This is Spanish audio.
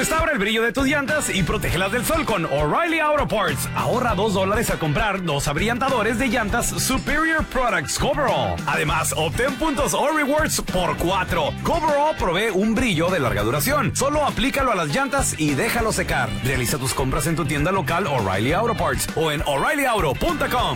Restaura el brillo de tus llantas y protégelas del sol con O'Reilly Auto Parts. Ahorra $2 al comprar 2 abrillantadores de llantas Superior Products Coverall. Además, obtén puntos o rewards por 4. Coverall provee un brillo de larga duración. Solo aplícalo a las llantas y déjalo secar. Realiza tus compras en tu tienda local O'Reilly Auto Parts o en O'ReillyAuto.com.